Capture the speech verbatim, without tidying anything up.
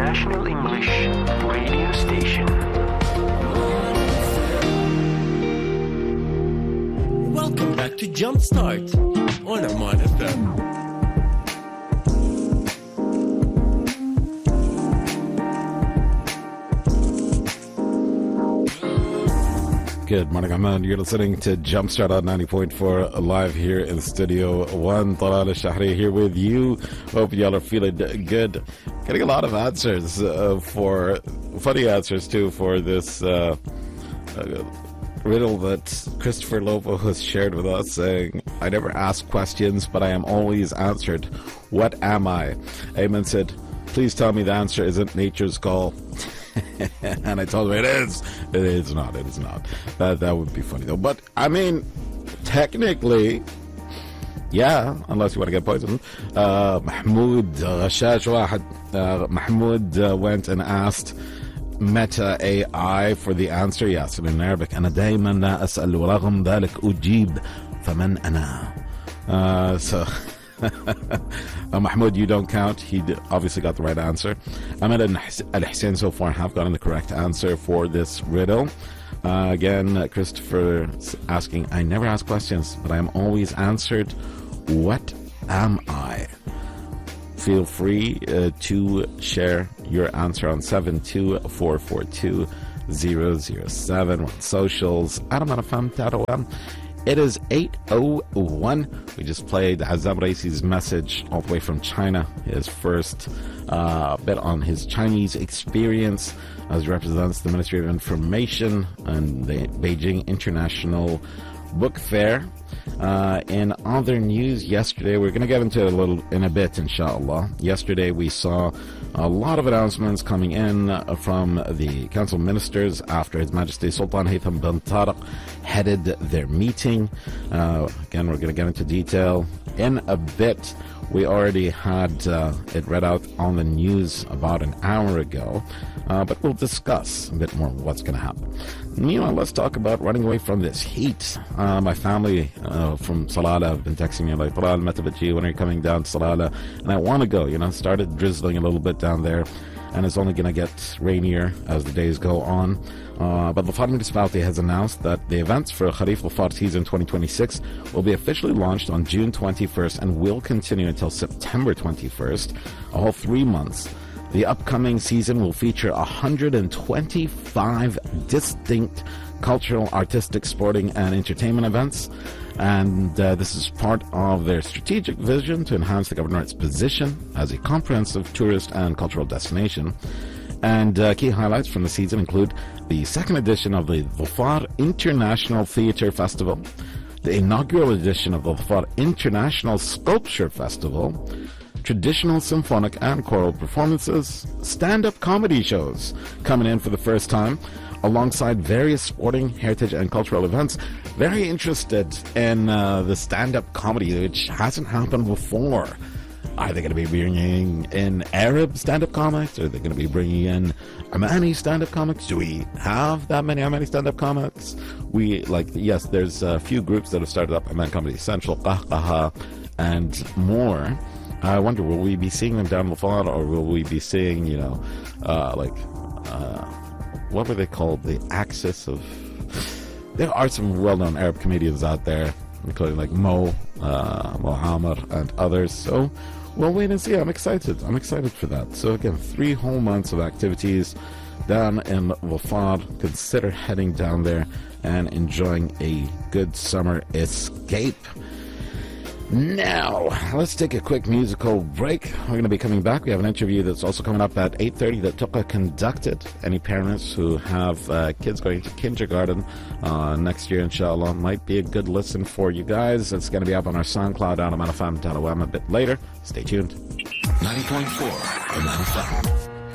International English Radio Station. Welcome back to Jumpstart on Arman F M. Good morning, Ahmed. You're listening to Jumpstart on ninety point four live here in Studio one. Talal Al-Shahri here with you. Hope y'all are feeling good. Getting a lot of answers uh, for, funny answers too, for this uh, uh, riddle that Christopher Lobo has shared with us, saying, I never ask questions, but I am always answered. What am I? Ayman said, please tell me the answer isn't nature's call. And I told him it is. It is not. It is not. That that would be funny though. But I mean, technically, yeah. Unless you want to get poisoned. Uh, Mahmoud Rashash Wahid. Uh, Mahmoud uh, went and asked Meta A I for the answer. Yes, in Arabic. أنا دائما لا أسأل ورغم ذلك أجيب فمن أنا. Uh, so. uh, Mahmoud, you don't count. He d- obviously got the right answer. Ahmed and Al Hussein so far have gotten the correct answer for this riddle. Uh, again, uh, Christopher asking, I never ask questions, but I am always answered. What am I? Feel free uh, to share your answer on seven two four four two zero zero seven on socials. Arman F M dot O M. It is eight oh one. We just played Azam Raisi's message all the way from China, his first uh, bit on his Chinese experience as represents the Ministry of Information and the Beijing International Book Fair. Uh, in other news, yesterday, we're going to get into it a little in a bit, inshallah. Yesterday, we saw a lot of announcements coming in uh, from the Council of Ministers after His Majesty Sultan Haytham bin Tariq headed their meeting. Uh, again, we're going to get into detail in a bit. We already had uh, it read out on the news about an hour ago, uh, but we'll discuss a bit more what's going to happen. Meanwhile, let's talk about running away from this heat. Uh, my family uh, from Salalah have been texting me like, Talal, Metabaji, when are you coming down to Salalah? And I want to go, you know, started drizzling a little bit down there, and it's only going to get rainier as the days go on. Uh, but the Dhofar municipality has announced that the events for Kharif Dhofar season twenty twenty-six will be officially launched on June twenty-first and will continue until September twenty-first, a whole three months. The upcoming season will feature one hundred twenty-five distinct cultural, artistic, sporting, and entertainment events. And uh, this is part of their strategic vision to enhance the governorate's position as a comprehensive tourist and cultural destination. And uh, key highlights from the season include the second edition of the Dhofar International Theatre Festival, the inaugural edition of the Dhofar International Sculpture Festival, traditional symphonic and choral performances, stand-up comedy shows coming in for the first time, alongside various sporting, heritage, and cultural events. Very interested in uh, the stand-up comedy, which hasn't happened before. Are they going to be bringing in Arab stand-up comics? Are they going to be bringing in Omani stand-up comics? Do we have that many Omani stand-up comics? We, like, yes, there's a few groups that have started up, Oman Comedy Central, Qahqaha, and more. I wonder, will we be seeing them down Dhofar, or will we be seeing, you know, uh, like, uh, what were they called? The Axis of... There are some well-known Arab comedians out there, including like Mo, uh, Mohammed, and others. So we'll wait and see. I'm excited. I'm excited for that. So again, three whole months of activities down in Dhofar. Consider heading down there and enjoying a good summer escape. Now, let's take a quick musical break. We're going to be coming back. We have an interview that's also coming up at eight thirty that Tuqa conducted. Any parents who have uh, kids going to kindergarten uh, next year, inshallah, might be a good listen for you guys. It's going to be up on our SoundCloud on Arman F M dot O M a bit later. Stay tuned. ninety point four Arman F M.